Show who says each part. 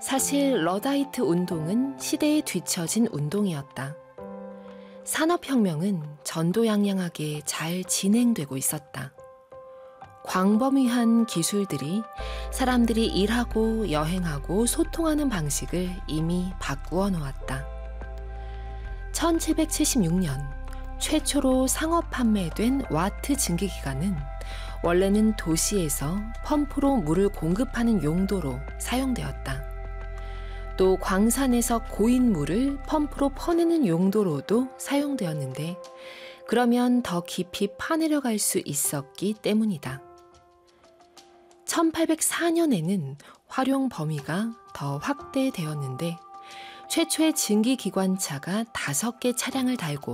Speaker 1: 사실 러다이트 운동은 시대에 뒤처진 운동이었다. 산업혁명은 전도양양하게 잘 진행되고 있었다. 광범위한 기술들이 사람들이 일하고 여행하고 소통하는 방식을 이미 바꾸어 놓았다. 1776년 최초로 상업 판매된 와트 증기기관은 원래는 도시에서 펌프로 물을 공급하는 용도로 사용되었다. 또 광산에서 고인 물을 펌프로 퍼내는 용도로도 사용되었는데 그러면 더 깊이 파내려갈 수 있었기 때문이다. 1804년에는 활용 범위가 더 확대되었는데 최초의 증기기관차가 5개 차량을 달고